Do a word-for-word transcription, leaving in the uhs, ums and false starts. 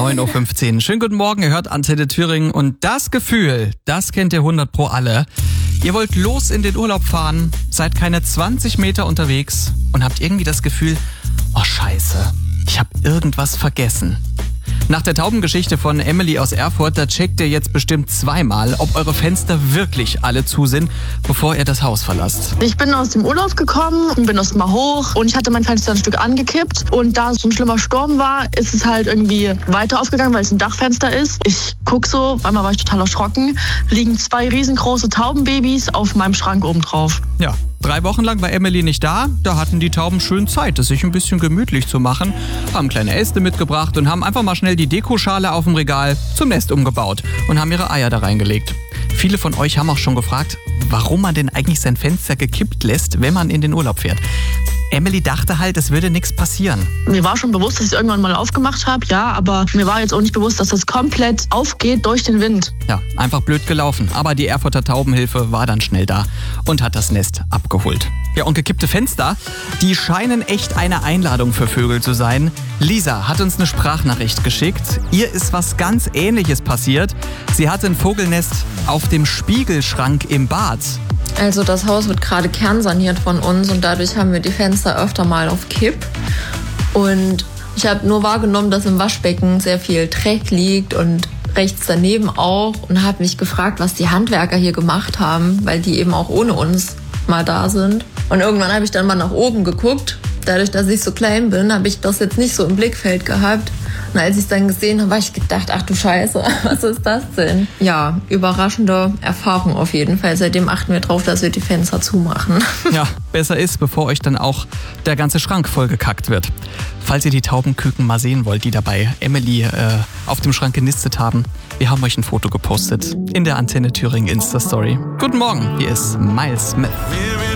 neun Uhr fünfzehn. Schönen guten Morgen, ihr hört Antenne Thüringen und das Gefühl, das kennt ihr hundert pro alle. Ihr wollt los in den Urlaub fahren, seid keine zwanzig Meter unterwegs und habt irgendwie das Gefühl, oh scheiße, ich hab irgendwas vergessen. Nach der Taubengeschichte von Emily aus Erfurt, da checkt ihr jetzt bestimmt zweimal, ob eure Fenster wirklich alle zu sind, bevor ihr das Haus verlasst. Ich bin aus dem Urlaub gekommen und bin erst mal hoch und ich hatte mein Fenster ein Stück angekippt und da so ein schlimmer Sturm war, ist es halt irgendwie weiter aufgegangen, weil es ein Dachfenster ist. Ich guck so, auf einmal war ich total erschrocken, liegen zwei riesengroße Taubenbabys auf meinem Schrank oben drauf. Ja. Drei Wochen lang war Emily nicht da, da hatten die Tauben schön Zeit, es sich ein bisschen gemütlich zu machen, haben kleine Äste mitgebracht und haben einfach mal schnell die Dekoschale auf dem Regal zum Nest umgebaut und haben ihre Eier da reingelegt. Viele von euch haben auch schon gefragt, warum man denn eigentlich sein Fenster gekippt lässt, wenn man in den Urlaub fährt. Emily dachte halt, es würde nichts passieren. Mir war schon bewusst, dass ich es irgendwann mal aufgemacht habe, ja, aber mir war jetzt auch nicht bewusst, dass das komplett aufgeht durch den Wind. Ja, einfach blöd gelaufen. Aber die Erfurter Taubenhilfe war dann schnell da und hat das Nest abgeholt. Ja, und gekippte Fenster, die scheinen echt eine Einladung für Vögel zu sein. Lisa hat uns eine Sprachnachricht geschickt. Ihr ist was ganz Ähnliches passiert. Sie hatte ein Vogelnest auf dem Spiegelschrank im Bad. Also das Haus wird gerade kernsaniert von uns und dadurch haben wir die Fenster öfter mal auf Kipp. Und ich habe nur wahrgenommen, dass im Waschbecken sehr viel Dreck liegt und rechts daneben auch und habe mich gefragt, was die Handwerker hier gemacht haben, weil die eben auch ohne uns mal da sind. Und irgendwann habe ich dann mal nach oben geguckt. Dadurch, dass ich so klein bin, habe ich das jetzt nicht so im Blickfeld gehabt. Und als ich es dann gesehen habe, habe ich gedacht, ach du Scheiße, was ist das denn? Ja, überraschende Erfahrung auf jeden Fall. Seitdem achten wir drauf, dass wir die Fenster zumachen. Ja, besser ist, bevor euch dann auch der ganze Schrank vollgekackt wird. Falls ihr die Taubenküken mal sehen wollt, die dabei Emily äh, auf dem Schrank genistet haben, wir haben euch ein Foto gepostet in der Antenne Thüringen Insta-Story. Guten Morgen, hier ist Miles Smith.